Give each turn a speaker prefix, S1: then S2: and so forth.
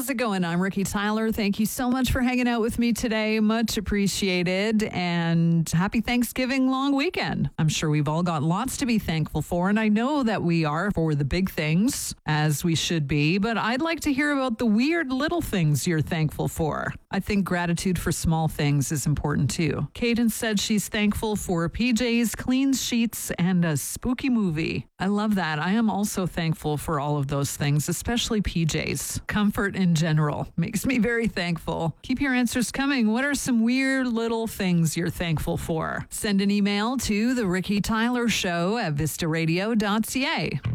S1: How's it going? I'm Ricky Tyler. Thank you so much for hanging out with me today. Much appreciated. And happy Thanksgiving long weekend. I'm sure we've all got lots to be thankful for. And I know that we are for the big things, as we should be. But I'd like to hear about the weird little things you're thankful for. I think gratitude for small things is important too. Cadence said she's thankful for PJs, clean sheets, and a spooky movie. I love that. I am also thankful for all of those things, especially PJs. Comfort in general makes me very thankful. Keep your answers coming. What are some weird little things you're thankful for? Send an email to The Ricky Tyler Show at vistaradio.ca.